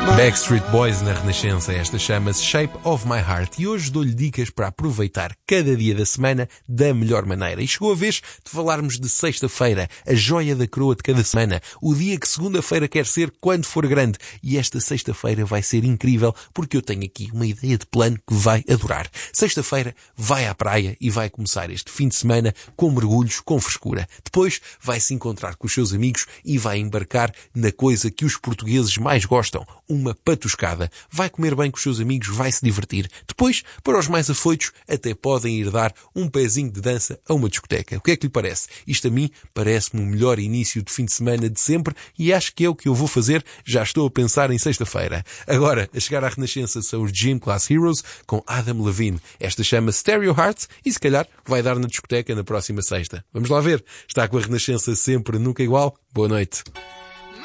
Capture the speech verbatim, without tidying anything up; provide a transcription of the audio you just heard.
Backstreet Boys na Renascença. Esta chama-se Shape of My Heart e hoje dou-lhe dicas para aproveitar cada dia da semana da melhor maneira. E chegou a vez de falarmos de sexta-feira, a joia da coroa de cada semana, o dia que segunda-feira quer ser quando for grande. E esta sexta-feira vai ser incrível porque eu tenho aqui uma ideia de plano que vai adorar. Sexta-feira vai à praia e vai começar este fim de semana com mergulhos, com frescura. Depois vai se encontrar com os seus amigos e vai embarcar na coisa que os portugueses mais gostam, uma patuscada. Vai comer bem com os seus amigos, vai se divertir. Depois, para os mais afoitos, até podem ir dar um pezinho de dança a uma discoteca. O que é que lhe parece? Isto a mim parece-me o melhor início de fim de semana de sempre e acho que é o que eu vou fazer. Já estou a pensar em sexta-feira. Agora, a chegar à Renascença são os Gym Class Heroes com Adam Levine. Esta chama Stereo Hearts e se calhar vai dar na discoteca na próxima sexta. Vamos lá ver. Está com a Renascença sempre, nunca igual. Boa noite.